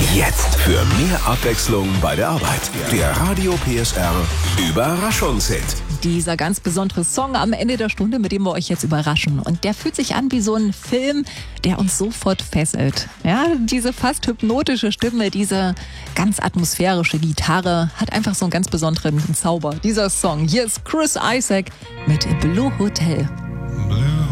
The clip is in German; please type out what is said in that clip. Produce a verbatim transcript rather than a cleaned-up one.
Jetzt für mehr Abwechslung bei der Arbeit. Der Radio P S R Überraschungshit. Dieser ganz besondere Song am Ende der Stunde, mit dem wir euch jetzt überraschen. Und der fühlt sich an wie so ein Film, der uns sofort fesselt. Ja, diese fast hypnotische Stimme, diese ganz atmosphärische Gitarre hat einfach so einen ganz besonderen Zauber. Dieser Song, hier ist Chris Isaak mit Blue Hotel. Blue